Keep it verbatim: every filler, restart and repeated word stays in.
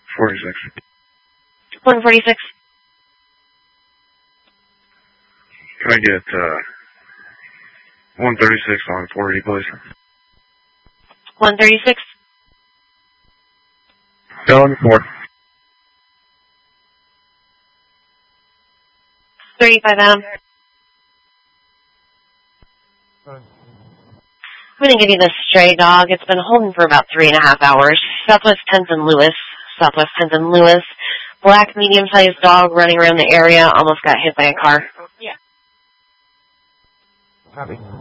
forty-six. one forty-six. Can I get uh, one thirty-six on four eighty, please? one thirty-six. Going four. thirty-five Adam. I'm going to give you this stray dog. It's been holding for about three and a half hours. Southwest tenth and Lewis. Southwest tenth and Lewis. Black, medium-sized dog running around the area. Almost got hit by a car. Yeah. Copy.